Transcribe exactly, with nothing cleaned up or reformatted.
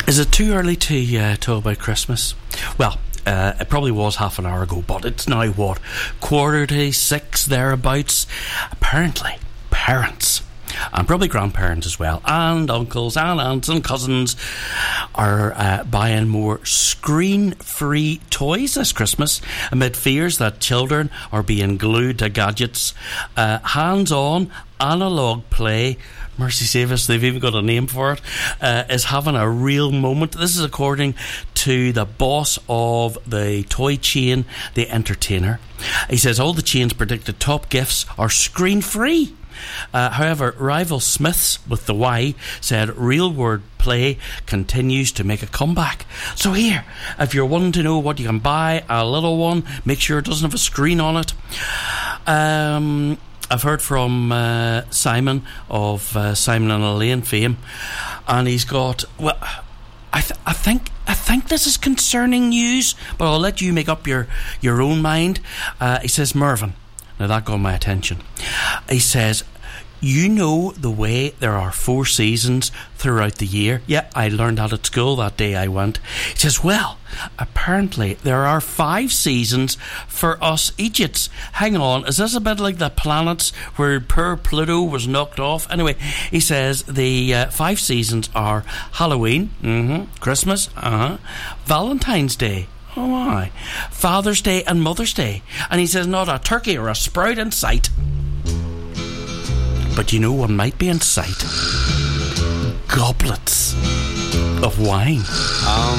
Is it too early to uh, talk about Christmas? Well, uh, it probably was half an hour ago, but it's now what? Quarter to six, thereabouts. Apparently, parents, and probably grandparents as well, and uncles and aunts and cousins are uh, buying more screen-free toys this Christmas amid fears that children are being glued to gadgets. Uh, hands-on analog play, mercy save us, they've even got a name for it, uh, is having a real moment. This is according to the boss of the toy chain, The Entertainer. He says all the chain's predicted top gifts are screen-free. Uh, however, rival Smiths with the Y said real world play continues to make a comeback. So here, if you're wanting to know what you can buy, a little one, make sure it doesn't have a screen on it. Um... I've heard from uh, Simon of uh, Simon and Elaine fame, and he's got, well, I, th- I think I think this is concerning news, but I'll let you make up your, your own mind. Uh, he says, Mervyn, now that got my attention. He says, you know the way there are four seasons throughout the year? Yeah, I learned that at school that day I went. He says, well, apparently there are five seasons for us Egypts. Hang on, is this a bit like the planets where poor Pluto was knocked off? Anyway, he says the uh, five seasons are Halloween, mm-hmm, Christmas, uh-huh, Valentine's Day, oh my, Father's Day and Mother's Day. And he says not a turkey or a sprout in sight. But you know what might be in sight? Goblets of wine. Um